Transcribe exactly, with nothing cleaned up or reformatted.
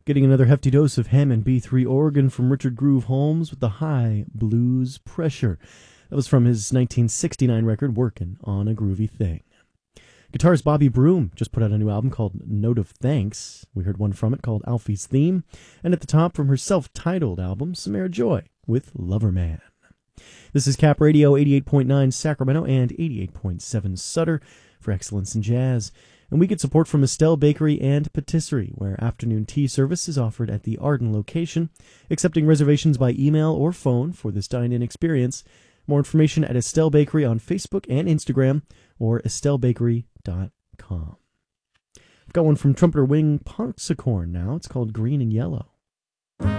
Getting another hefty dose of Hammond B three organ from Richard Groove Holmes with the High Blues Pressure. That was from his nineteen sixty-nine record, Workin' on a Groovy Thing. Guitarist Bobby Broom just put out a new album called Note of Thanks. We heard one from it called Alfie's Theme. And at the top from her self-titled album, Samara Joy with Loverman. This is Cap Radio eighty-eight point nine Sacramento and eighty-eight point seven Sutter for Excellence in Jazz. And we get support from Estelle Bakery and Patisserie, where afternoon tea service is offered at the Arden location, accepting reservations by email or phone for this dine-in experience. More information at Estelle Bakery on Facebook and Instagram, or estelle bakery dot com. I've got one from trumpeter Wing Ponsicorn now. It's called Green and Yellow.